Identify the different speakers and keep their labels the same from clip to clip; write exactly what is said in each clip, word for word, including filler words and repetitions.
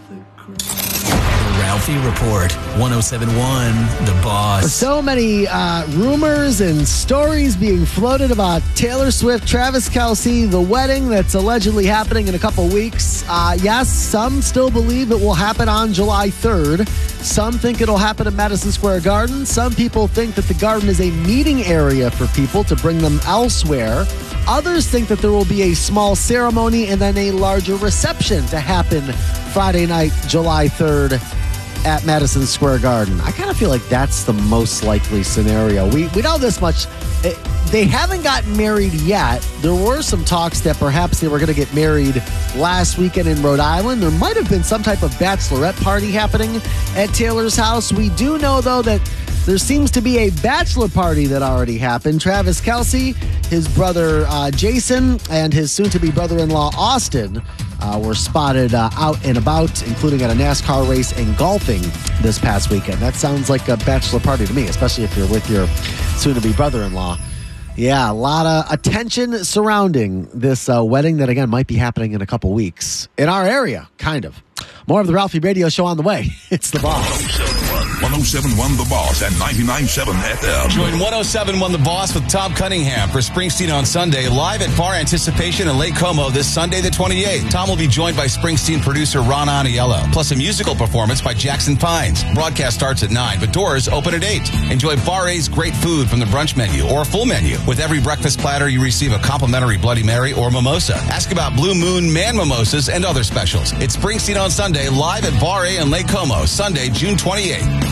Speaker 1: The Ralphie Report, one oh seven point one The Boss.
Speaker 2: So many uh, rumors and stories being floated about Taylor Swift, Travis Kelce, the wedding that's allegedly happening in a couple weeks. Uh, yes, some still believe it will happen on July third. Some think it'll happen at Madison Square Garden. Some people think that the Garden is a meeting area for people to bring them elsewhere. Others think that there will be a small ceremony and then a larger reception to happen Friday night, July third at Madison Square Garden. I kind of feel like that's the most likely scenario. We we know this much. They haven't gotten married yet. There were some talks that perhaps they were going to get married last weekend in Rhode Island. There might have been some type of bachelorette party happening at Taylor's house. We do know, though, that there seems to be a bachelor party that already happened. Travis Kelce, his brother uh, Jason, and his soon-to-be brother-in-law Austin uh, were spotted uh, out and about, including at a NASCAR race and golfing this past weekend. That sounds like a bachelor party to me, especially if you're with your soon-to-be brother-in-law. Yeah, a lot of attention surrounding this uh, wedding that, again, might be happening in a couple weeks. In our area, kind of. More of the Ralphie Radio Show on the way. It's The Boss.
Speaker 3: one oh seven point one The Boss and ninety-nine point seven F M.
Speaker 4: Join one oh seven point one The Boss with Tom Cunningham for Springsteen on Sunday, live at Bar Anticipation in Lake Como this Sunday the twenty-eighth. Tom will be joined by Springsteen producer Ron Aniello, plus a musical performance by Jackson Pines. Broadcast starts at nine, but doors open at eight. Enjoy Bar A's great food from the brunch menu or full menu. With every breakfast platter, you receive a complimentary Bloody Mary or mimosa. Ask about Blue Moon Man Mimosas and other specials. It's Springsteen on Sunday, live at Bar A in Lake Como, Sunday, June twenty-eighth.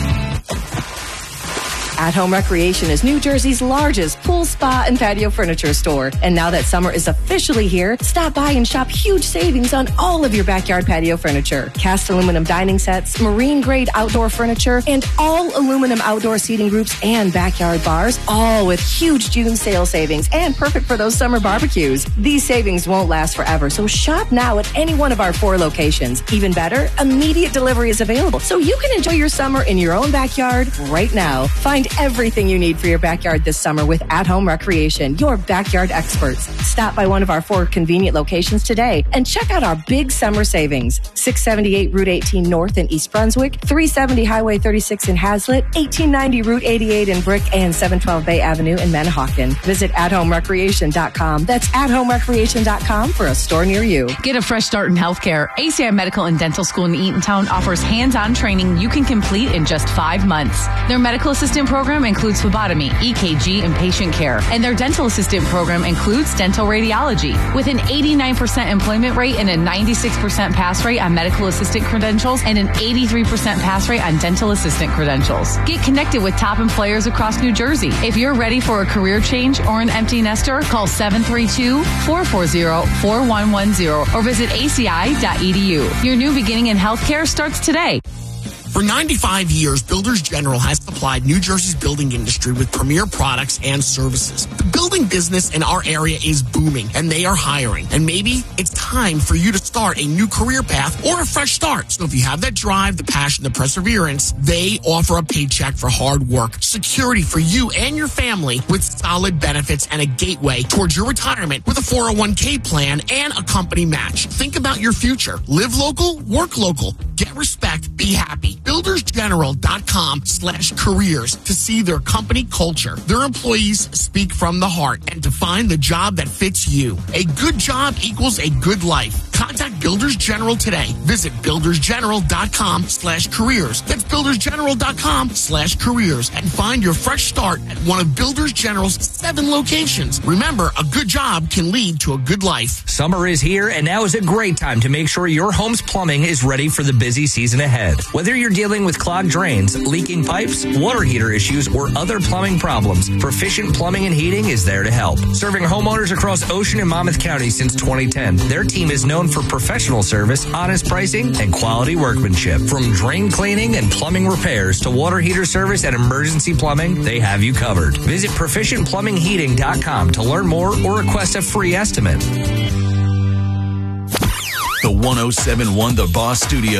Speaker 5: At Home Recreation is New Jersey's largest pool, spa, and patio furniture store. And now that summer is officially here, stop by and shop huge savings on all of your backyard patio furniture. Cast aluminum dining sets, marine-grade outdoor furniture, and all aluminum outdoor seating groups and backyard bars, all with huge June sale savings and perfect for those summer barbecues. These savings won't last forever, so shop now at any one of our four locations. Even better, immediate delivery is available, so you can enjoy your summer in your own backyard right now. Find everything you need for your backyard this summer with At Home Recreation, your backyard experts. Stop by one of our four convenient locations today and check out our big summer savings. six seventy-eight Route eighteen North in East Brunswick, three seventy Highway thirty-six in Hazlitt, eighteen ninety Route eighty-eight in Brick, and seven twelve Bay Avenue in Manahawkin. Visit at home recreation dot com. That's at home recreation dot com for a store near you.
Speaker 6: Get a fresh start in healthcare. A C I Medical and Dental School in Eatontown offers hands-on training you can complete in just five months. Their medical assistant program includes phlebotomy, E K G, and patient care. And their dental assistant program includes dental radiology. With an eighty-nine percent employment rate and a ninety-six percent pass rate on medical assistant credentials and an eighty-three percent pass rate on dental assistant credentials. Get connected with top employers across New Jersey. If you're ready for a career change or an empty nester, call seven three two, four four zero, four one one zero or visit A C I dot E D U. Your new beginning in healthcare starts today.
Speaker 7: For ninety-five years, Builders General has supplied New Jersey's building industry with premier products and services. The building business in our area is booming, and they are hiring. And maybe it's time for you to start a new career path or a fresh start. So if you have that drive, the passion, the perseverance, they offer a paycheck for hard work, security for you and your family with solid benefits and a gateway towards your retirement with a four oh one k plan and a company match. Think about your future. Live local, work local. Get respect, be happy. Builders General dot com slash careers to see their company culture. Their employees speak from the heart and to find the job that fits you. A good job equals a good life. Contact Builders General today. Visit Builders General dot com slash careers. That's Builders General dot com slash careers and find your fresh start at one of Builders General's seven locations. Remember, a good job can lead to a good life.
Speaker 8: Summer is here, and now is a great time to make sure your home's plumbing is ready for the busy season ahead. Whether you're dealing with clogged drains, leaking pipes, water heater issues, or other plumbing problems, Proficient Plumbing and Heating is there to help. Serving homeowners across Ocean and Monmouth County since twenty ten, their team is known for professional service, honest pricing, and quality workmanship. From drain cleaning and plumbing repairs to water heater service and emergency plumbing, they have you covered. Visit Proficient Plumbing Heating dot com to learn more or request a free estimate.
Speaker 1: The one oh seven point one The Boss Studio.